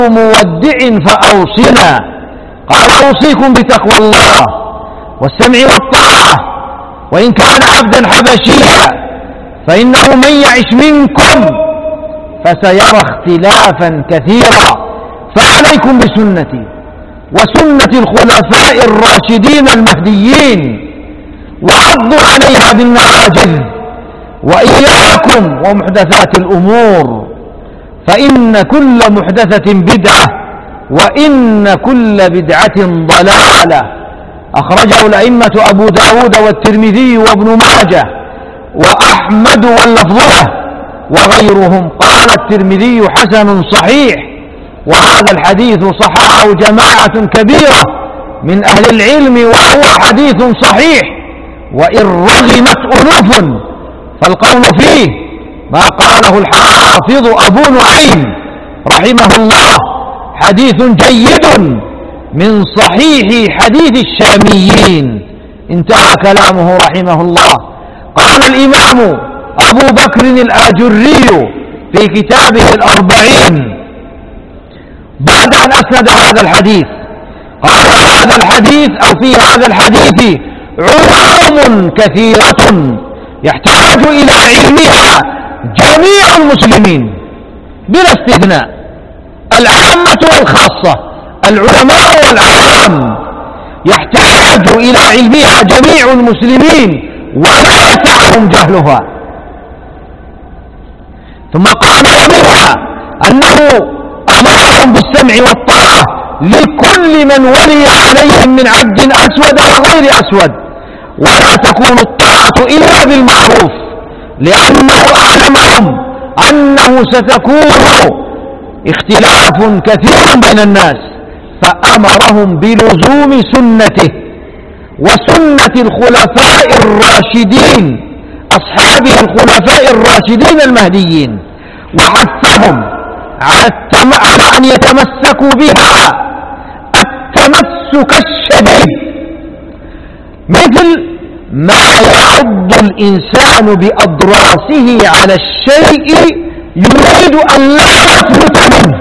مودع فأوصنا. قال أوصيكم بتقوى الله والسمع والطاعة، وإن كان عبدا حبشيا، فإنه من يعش منكم فسيرى اختلافا كثيرا، فعليكم بسنتي وسنة الخلفاء الراشدين المهديين، وعضوا عليها بالنواجذ، وإياكم ومحدثات الأمور، فإن كل محدثة بدعة، وإن كل بدعة ضلالة. أخرجه الأئمة أبو داود والترمذي وابن ماجه وأحمد واللفظ له وغيرهم. قال الترمذي حسن صحيح، وهذا الحديث صححه جماعة كبيرة من أهل العلم، وهو حديث صحيح، وإن رغمت ألوف فالقول فيه ما قاله الحافظ أبو نعيم رحمه الله حديث جيد من صحيح حديث الشاميين. انتهى كلامه رحمه الله. قال الإمام أبو بكر الآجري في كتابه الأربعين بعد أن أسند هذا الحديث، قال هذا الحديث أو في هذا الحديث علوم كثيرة يحتاج إلى علمها جميع المسلمين بلا استثناء، العامة والخاصة، العلماء والعوام، يحتاج إلى علمها جميع المسلمين ولا يسعهم جهلها. ثم قال ومنها أنه أمرهم بالسمع والطاعة لكل من ولي عليهم من عبد أسود وغير أسود، ولا تكون الطاعة إلا بالمعروف، لأنه أعلمهم أنه ستكون اختلاف كثير بين الناس، فأمرهم بلزوم سنته وسنة الخلفاء الراشدين أصحابه الخلفاء الراشدين المهديين، وحثهم على أن يتمسكوا بها التمسك الشديد، مثل ما يعض الإنسان بأضراسه على الشيء يريد أن لا يفلت منه.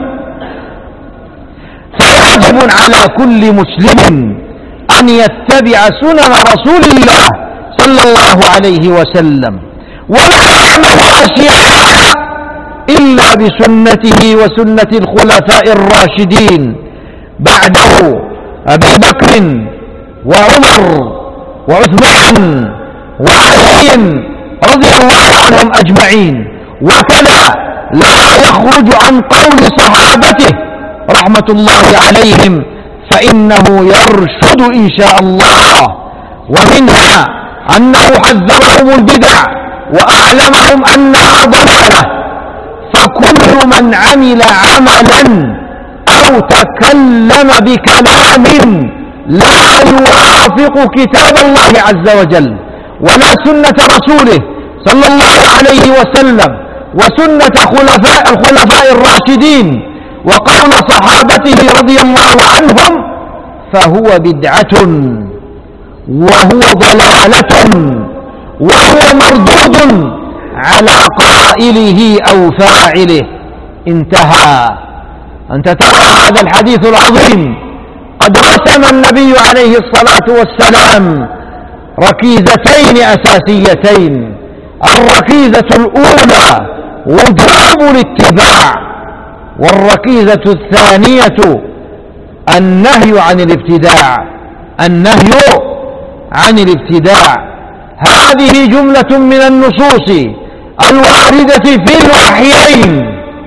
فواجب على كل مسلم أن يتبع سنن رسول الله صلى الله عليه وسلم، ولا يعمل أشياء إلا بسنته وسنة الخلفاء الراشدين بعده أبي بكر وعمر وعثمان وعلي رضي الله عنهم أجمعين. وكذا لا يخرج عن قول صحابته رحمة الله عليهم، فإنه يرشد إن شاء الله. ومنها أنه حذرهم البدع وأعلمهم أنها ضلالة، فكل من عمل عملا أو تكلم بكلام لا يوافق كتاب الله عز وجل ولا سنة رسوله صلى الله عليه وسلم وسنة الخلفاء الراشدين وقول صحابته رضي الله عنهم، فهو بدعة وهو ضلالة وهو مردود على قائله أو فاعله. انتهى. أنت ترى هذا الحديث العظيم قد رسم النبي عليه الصلاة والسلام ركيزتين أساسيتين. الركيزة الأولى وجوب الاتباع، والركيزة الثانية النهي عن الابتداع. النهي عن الابتداع. هذه جملة من النصوص الواردة في الوحيين،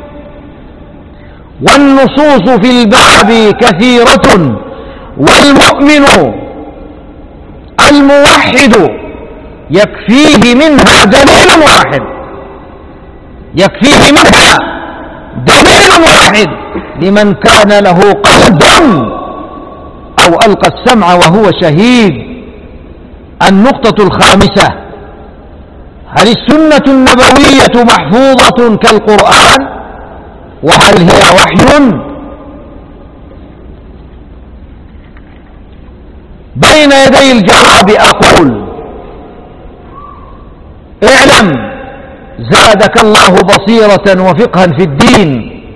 والنصوص في الباب كثيرة، والمؤمن الموحد يكفيه منها دليل واحد، يكفيه منها دليل واحد لمن كان له قلب أو ألقى السمع وهو شهيد. النقطة الخامسة: هل السنة النبوية محفوظة كالقرآن؟ وهل هي وحي؟ بين يدي الجواب أقول: اعلم زادك الله بصيرة وفقها في الدين